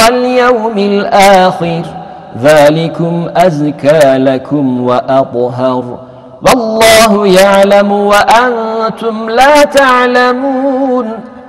واليوم الآخر ذلكم أزكى لكم وأطهر والله يعلم وأنتم لا تعلمون